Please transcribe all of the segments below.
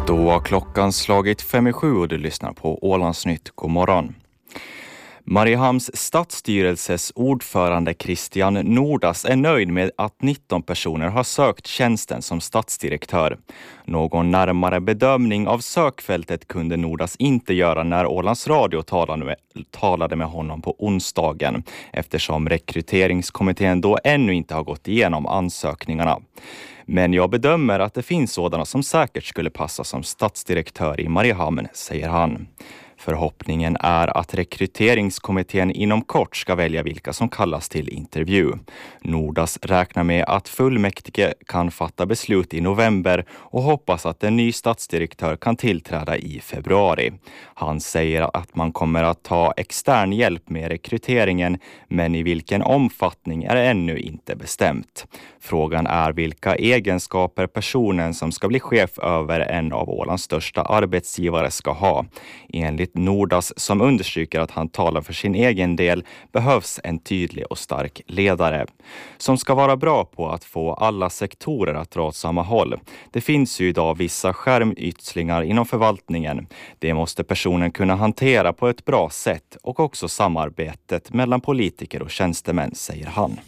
Då har klockan slagit 5:07 och du lyssnar på Ålandsnytt. God morgon. Mariehamns stadsstyrelses ordförande Christian Nordas är nöjd med att 19 personer har sökt tjänsten som stadsdirektör. Någon närmare bedömning av sökfältet kunde Nordas inte göra när Ålands Radio talade med honom på onsdagen, eftersom rekryteringskommittén då ännu inte har gått igenom ansökningarna. Men jag bedömer att det finns sådana som säkert skulle passa som stadsdirektör i Mariehamn, säger han. Förhoppningen är att rekryteringskommittén inom kort ska välja vilka som kallas till intervju. Nordas räknar med att fullmäktige kan fatta beslut i november och hoppas att en ny stadsdirektör kan tillträda i februari. Han säger att man kommer att ta extern hjälp med rekryteringen, men i vilken omfattning är ännu inte bestämt. Frågan är vilka egenskaper personen som ska bli chef över en av Ålands största arbetsgivare ska ha. Enligt Nordas, som understryker att han talar för sin egen del, behövs en tydlig och stark ledare som ska vara bra på att få alla sektorer att dra åt samma håll. Det finns ju idag vissa skärmytslingar inom förvaltningen. Det måste personen kunna hantera på ett bra sätt, och också samarbetet mellan politiker och tjänstemän, säger han.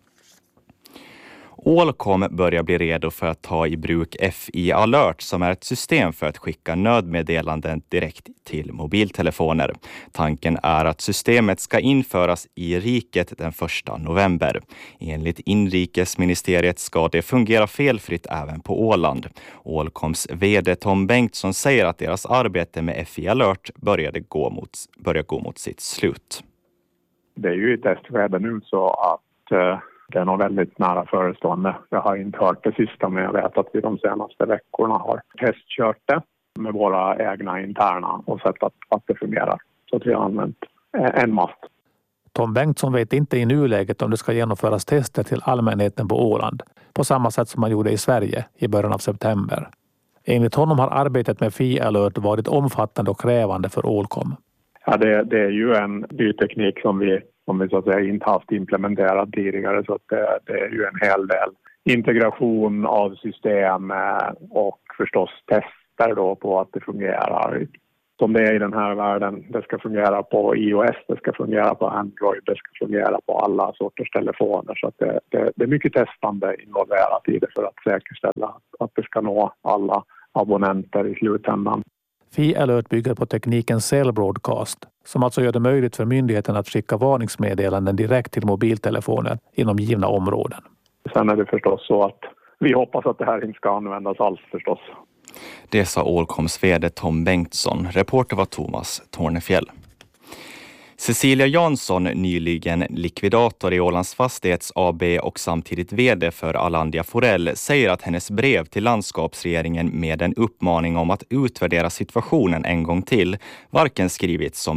Ålcom börjar bli redo för att ta i bruk FI Alert, som är ett system för att skicka nödmeddelanden direkt till mobiltelefoner. Tanken är att systemet ska införas i riket den 1 november. Enligt inrikesministeriet ska det fungera felfritt även på Åland. Ålcoms vd Tom Bengtsson säger att deras arbete med FI Alert börjar gå mot sitt slut. Det är ju i testskede nu, så att det är nog väldigt nära förestående. Jag har inte hört det sista, men jag vet att vi de senaste veckorna har testkört det med våra egna interna och sett att det fungerar. Så att vi har använt en mast. Tom Bengtsson vet inte i nuläget om det ska genomföras tester till allmänheten på Åland, på samma sätt som man gjorde i Sverige i början av september. Enligt honom har arbetet med FI Alert varit omfattande och krävande för Ålcom. Ja, det är ju en ny teknik som vi så att säga inte haft implementerat tidigare, så att det är ju en hel del integration av system och förstås tester då på att det fungerar som det är i den här världen. Det ska fungera på iOS, det ska fungera på Android, det ska fungera på alla sorters telefoner, så att det är mycket testande involverat i det för att säkerställa att det ska nå alla abonnenter i slutändan. FI Alert bygger på tekniken Cell Broadcast, som alltså gör det möjligt för myndigheten att skicka varningsmeddelanden direkt till mobiltelefoner inom givna områden. Sen är det förstås så att vi hoppas att det här inte ska användas alls förstås. Det sa Ålcoms vd Tom Bengtsson. Reporter var Thomas Tornefjäll. Cecilia Jansson, nyligen likvidator i Ålands Fastighets AB och samtidigt vd för Alandia Forell, säger att hennes brev till landskapsregeringen med en uppmaning om att utvärdera situationen en gång till varken skrivits som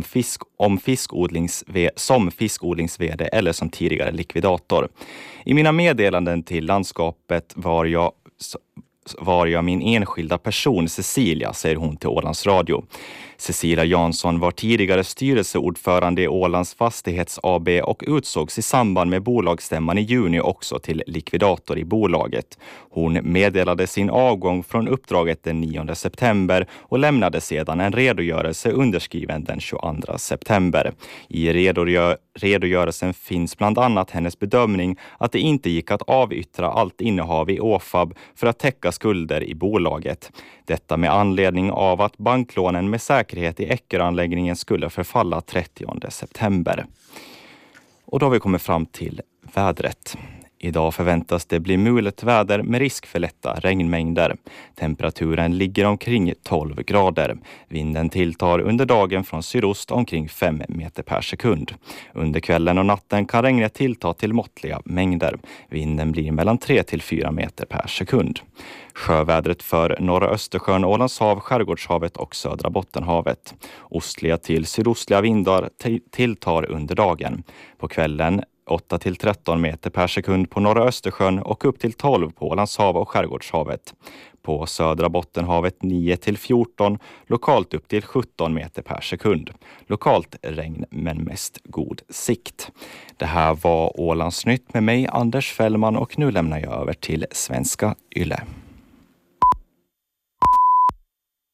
fiskodlings-vd eller som tidigare likvidator. I mina meddelanden till landskapet var jag min enskilda person Cecilia, säger hon till Ålands Radio. Cecilia Jansson var tidigare styrelseordförande i Ålands Fastighets AB och utsågs i samband med bolagsstämman i juni också till likvidator i bolaget. Hon meddelade sin avgång från uppdraget den 9 september och lämnade sedan en redogörelse underskriven den 22 september. I redogörelsen finns bland annat hennes bedömning att det inte gick att avyttra allt innehav i ÅFAB för att täcka skulder i bolaget. Detta med anledning av att banklånen med säkerhet i Eckeranläggningen skulle förfalla 30 september. Och då har vi kommit fram till vädret. Idag förväntas det bli mulet väder med risk för lätta regnmängder. Temperaturen ligger omkring 12 grader. Vinden tilltar under dagen från sydost omkring 5 meter per sekund. Under kvällen och natten kan regnet tillta till måttliga mängder. Vinden blir mellan 3 till 4 meter per sekund. Sjövädret för norra Östersjön, Ålands hav, Skärgårdshavet och södra Bottenhavet. Ostliga till sydostliga vindar tilltar under dagen. På kvällen 8 till 13 meter per sekund på norra Östersjön och upp till 12 på Ålands hav och Skärgårdshavet. På södra Bottenhavet 9 till 14, lokalt upp till 17 meter per sekund. Lokalt regn men mest god sikt. Det här var Ålandsnytt med mig, Anders Fällman, och nu lämnar jag över till Svenska Yle.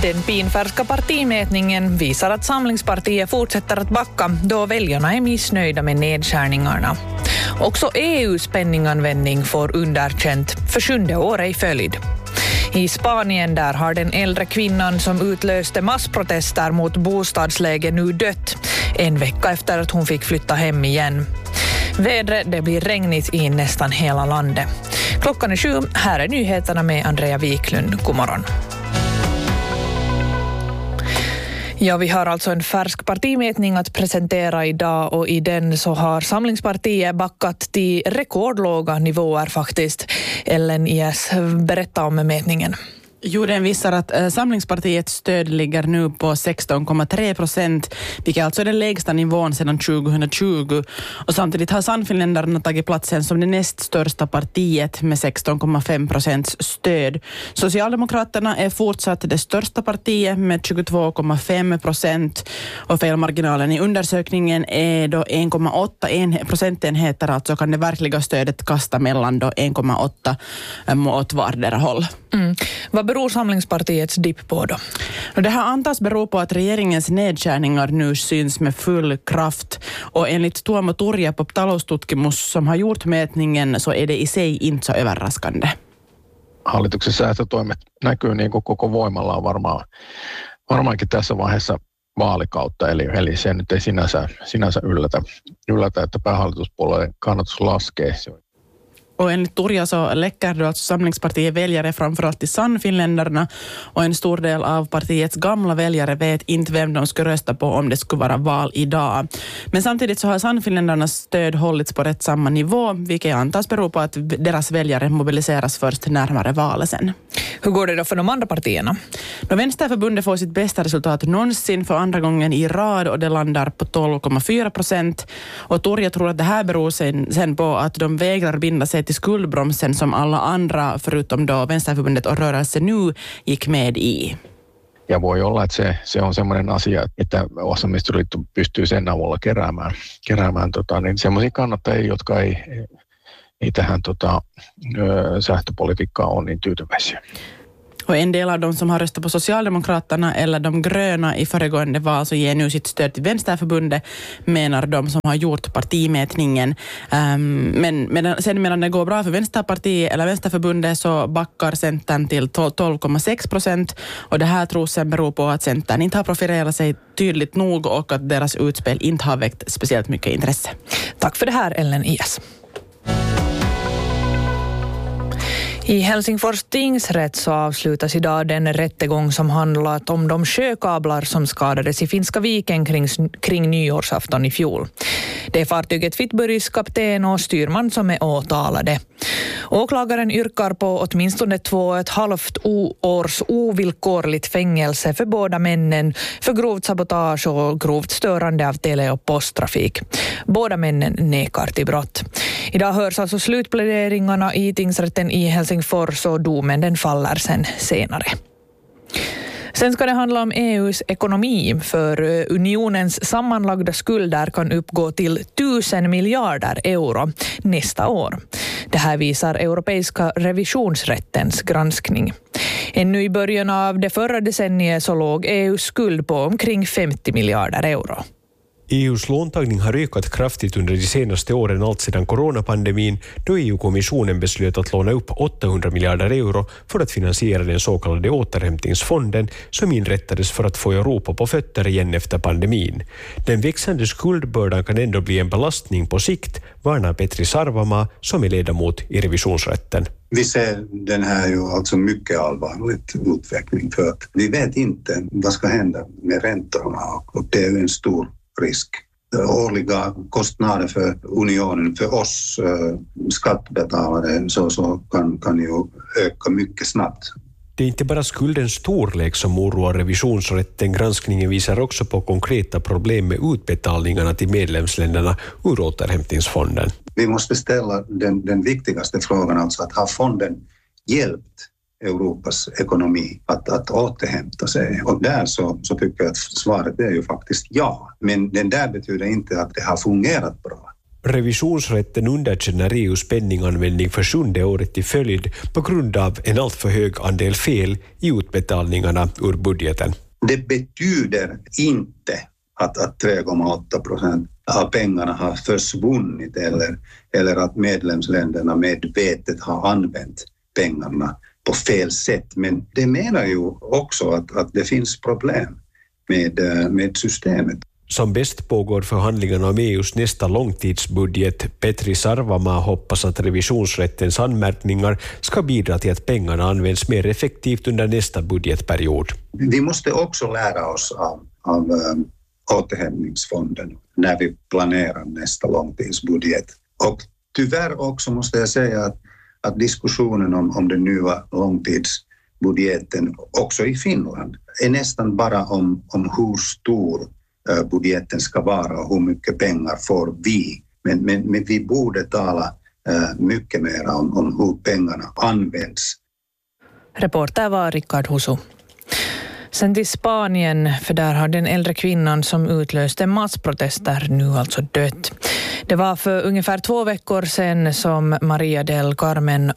Den pinfärska partimätningen visar att Samlingspartiet fortsätter att backa då väljarna är missnöjda med nedskärningarna. Också EU:s penninganvändning får underkänt för 7:e året i följd. I Spanien där har den äldre kvinnan som utlöste massprotester mot bostadsläge nu dött, en vecka efter att hon fick flytta hem igen. Vädret det blir regnigt i nästan hela landet. Klockan är 7, här är nyheterna med Andrea Wiklund. God morgon. Ja, vi har alltså en färsk partimätning att presentera idag och i den så har Samlingspartiet backat till rekordlåga nivåer faktiskt. Ellen IS, berätta om mätningen. Jo, den visar att Samlingspartiets stöd ligger nu på 16,3%, vilket alltså är den lägsta nivån sedan 2020. Och samtidigt har Sannfinländarna tagit platsen som det näst största partiet med 16,5% stöd. Socialdemokraterna är fortsatt det största partiet med 22,5% och felmarginalen i undersökningen är då 1,8 procentenheter, alltså kan det verkliga stödet kasta mellan då 1,8 åt vardera håll. Vad beror Samlingspartiets dipp på då? Det här antas bero på att regeringens nedskärningar nu syns med full kraft och enligt Tuomo Turja på Taloustutkimus som har gjort mätningen så är det i sig inte så överraskande. Hallituksen säästötoimet näkyy niin kuin koko voimallaan varmaankin tässä vaiheessa vaalikautta, eli se nyt ei sinänsä yllätä, että päähallituspuolueen kannatus laskee. Och enligt Turja så läcker då alltså Samlingspartiet väljare framförallt till Sannfinländarna och en stor del av partiets gamla väljare vet inte vem de ska rösta på om det skulle vara val idag. Men samtidigt så har Sannfinländarnas stöd hållits på rätt samma nivå, vilket antas beror på att deras väljare mobiliseras först närmare valet sen. Hur går det då för de andra partierna? Vänsterförbundet får sitt bästa resultat någonsin för andra gången i rad och det landar på 12,4%. Och Turja tror att det här beror sen på att de vägrar binda sig till skuldbromsen som alla andra förutom då Vänsterförbundet och Rörelse Nu gick med i. Ja voi olla, että se on semmoinen asia, että vasemmistoliitto pystyy sen avulla keräämään niin semmoisia kannattajia, jotka ei tähän säästöpolitiikkaan ole niin tyytyväisiä. Och en del av de som har röstat på Socialdemokraterna eller de gröna i föregående val så ger nu sitt stöd till Vänsterförbundet, menar de som har gjort partimätningen. Medan det går bra för Vänsterpartiet eller Vänsterförbundet så backar Centern till 12,6% och det här tror sen beror på att Centern inte har profilerat sig tydligt nog och att deras utspel inte har väckt speciellt mycket intresse. Tack för det här, Ellen IS. I Helsingfors tingsrätt så avslutas idag den rättegång som handlat om de sjökablar som skadades i Finska viken kring nyårsafton i fjol. Det är fartyget Fittburys kapten och styrman som är åtalade. Åklagaren yrkar på åtminstone 2,5 års ovillkorligt fängelse för båda männen för grovt sabotage och grovt störande av tele- och posttrafik. Båda männen nekar till brott. Idag hörs alltså slutpläderingarna i tingsrätten i Helsingfors och domen den faller sen senare. Sen ska det handla om EU:s ekonomi, för unionens sammanlagda skulder kan uppgå till 1000 miljarder euro nästa år. Det här visar Europeiska revisionsrättens granskning. Ännu i början av det förra decenniet så låg EU:s skuld på omkring 50 miljarder euro. EU:s låntagning har ökat kraftigt under de senaste åren allt sedan coronapandemin, då EU-kommissionen beslöt att låna upp 800 miljarder euro för att finansiera den så kallade återhämtningsfonden som inrättades för att få Europa på fötter igen efter pandemin. Den växande skuldbördan kan ändå bli en belastning på sikt, varnar Petri Sarvamaa som är ledamot i revisionsrätten. Vi ser den här ju alltså mycket allvarligt utveckling för att vi vet inte vad ska hända med räntorna och det är ju en stor risk. Årliga kostnader för unionen, för oss skattebetalare så kan ju öka mycket snabbt. Det är inte bara skuldens storlek som oroar revisionsrätten. Granskningen visar också på konkreta problem med utbetalningarna till medlemsländerna ur återhämtningsfonden. Vi måste ställa den viktigaste frågan, alltså att ha fonden hjälpt Europas ekonomi att återhämta sig. Och där så tycker jag att svaret är ju faktiskt ja. Men den där betyder inte att det har fungerat bra. Revisionsrätten underkänner EUs penninganvändning för 7:e året i följd på grund av en alltför hög andel fel i utbetalningarna ur budgeten. Det betyder inte att 3,8% av pengarna har försvunnit eller att medlemsländerna medvetet har använt pengarna på fel sätt. Men det menar ju också att det finns problem med systemet. Som bäst pågår förhandlingarna om EUs nästa långtidsbudget. Petri Sarvamaa hoppas att revisionsrättens anmärkningar ska bidra till att pengarna används mer effektivt under nästa budgetperiod. Vi måste också lära oss av återhämtningsfonden när vi planerar nästa långtidsbudget. Och tyvärr också måste jag säga att diskussionen om den nya långtidsbudgeten också i Finland är nästan bara om hur stor budgeten ska vara och hur mycket pengar får vi. Men vi borde tala mycket mer om hur pengarna används. Reporter var Rickard Husu. Sen till Spanien, för där har den äldre kvinnan som utlöste massprotester nu alltså dött. Det var för ungefär 2 veckor sedan som Maria del Carmen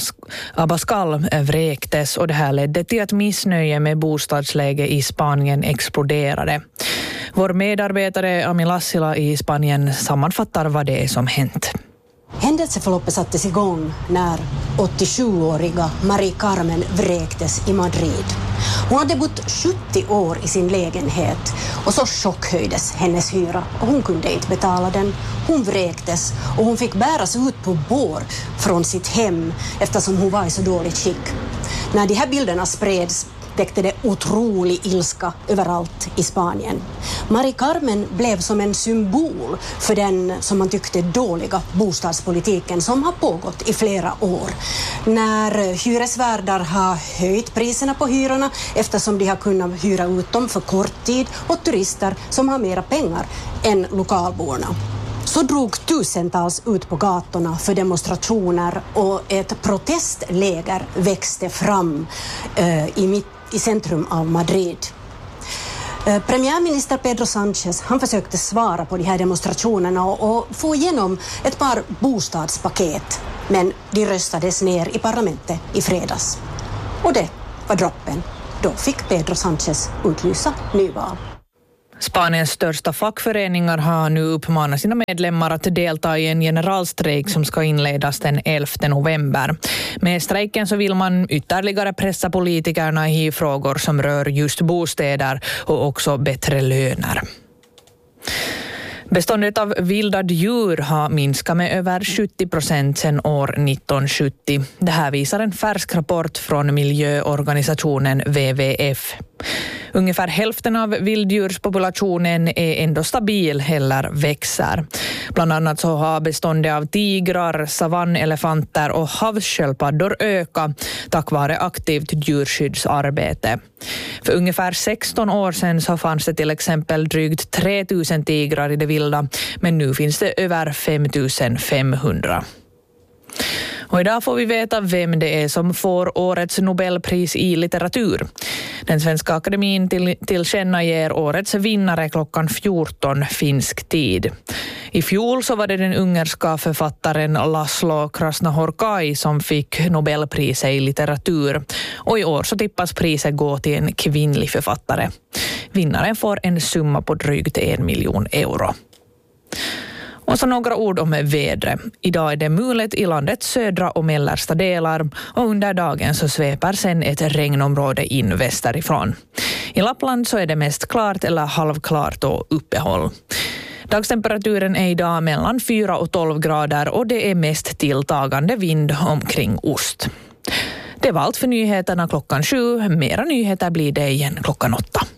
Abascal vräktes och det här ledde till att missnöje med bostadsläge i Spanien exploderade. Vår medarbetare Ami Lassila i Spanien sammanfattar vad det är som hänt. Händelseförloppet sattes igång när 87-åriga Maria Carmen vräktes i Madrid. Hon hade bott 70 år i sin lägenhet och så chockhöjdes hennes hyra och hon kunde inte betala den. Hon vräktes och hon fick bäras ut på bår från sitt hem eftersom hon var i så dåligt skick. När de här bilderna spreds väckte det otrolig ilska överallt i Spanien. Maria Carmen blev som en symbol för den som man tyckte dåliga bostadspolitiken som har pågått i flera år. När hyresvärdar har höjt priserna på hyrorna eftersom de har kunnat hyra ut dem för kort tid och turister som har mera pengar än lokalborna. Så drog tusentals ut på gatorna för demonstrationer och ett protestläger växte fram i centrum av Madrid. Premiärminister Pedro Sánchez, han försökte svara på de här demonstrationerna och få igenom ett par bostadspaket. Men de röstades ner i parlamentet i fredags. Och det var droppen. Då fick Pedro Sánchez utlysa nyval. Spaniens största fackföreningar har nu uppmanat sina medlemmar att delta i en generalstrejk som ska inledas den 11 november. Med strejken så vill man ytterligare pressa politikerna i frågor som rör just bostäder och också bättre löner. Beståndet av vilda djur har minskat med över 70% sedan år 1970. Det här visar en färsk rapport från miljöorganisationen WWF. Ungefär hälften av vilddjurspopulationen är ändå stabil eller växer. Bland annat så har beståndet av tigrar, savannelefanter och havssköldpaddor ökat tack vare aktivt djurskyddsarbete. För ungefär 16 år sedan så fanns det till exempel drygt 3000 tigrar i det vilda, men nu finns det över 5500. Och idag får vi veta vem det är som får årets Nobelpris i litteratur. Den svenska akademin tillkännager årets vinnare klockan 14 finsk tid. I fjol så var det den ungerska författaren Laszlo Krasznahorkai som fick Nobelpriset i litteratur. Och i år så tippas priset gå till en kvinnlig författare. Vinnaren får en summa på drygt 1 miljon euro. Och så några ord om vädret. Idag är det mulet i landets södra och mellersta delar och under dagen så sveper sen ett regnområde in västerifrån. I Lappland så är det mest klart eller halvklart och uppehåll. Dagstemperaturen är idag mellan 4 och 12 grader och det är mest tilltagande vind omkring ost. Det var allt för nyheterna klockan 7. Mera nyheter blir det igen klockan 8.